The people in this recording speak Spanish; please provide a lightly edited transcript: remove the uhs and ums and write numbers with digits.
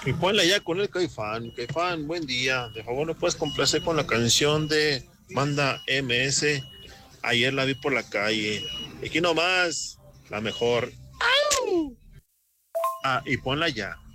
Y ponla ya con el Caifán. Caifán, buen día. De favor, ¿me puedes complacer con la canción de Banda MS? Ayer la vi por la calle. Aquí nomás, la mejor. Ah, y ponla ya.